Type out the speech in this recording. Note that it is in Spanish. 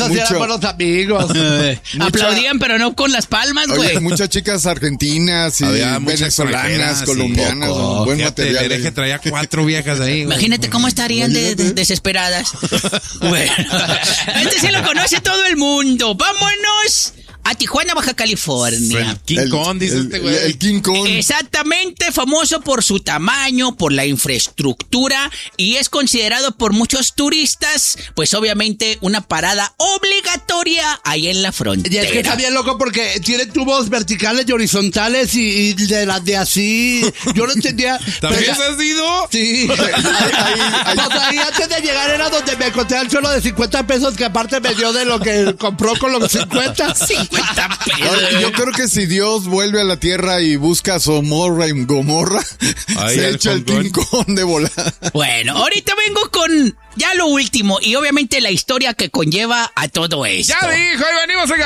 Esos sí eran buenos amigos. Aplaudían, pero no con las palmas, güey. Oye, muchas chicas argentinas y venezolanas, colombianas, buen material. El hereje traía 4 viejas ahí. Imagínate cómo estarían desesperadas. Bueno, este sí lo conoce todo el mundo. Vámonos a Tijuana, Baja California. El King Kong, dice este güey. El King Kong. Exactamente, famoso por su tamaño, por la infraestructura, y es considerado por muchos turistas, pues obviamente una parada obligatoria ahí en la frontera. Y es que está bien loco porque tiene tubos verticales y horizontales y de las de así. Yo no entendía. ¿También has ido? Sí. Ahí antes de llegar era donde me encontré al suelo de 50 pesos que aparte me dio de lo que compró con los 50. 50 pesos. Yo creo que si Dios vuelve a la tierra y busca a Somorra y Gomorra, ahí se echa el King Kong de volada. Bueno, ahorita vengo con ya lo último y obviamente la historia que conlleva a todo esto. Ya dijo, ahí venimos a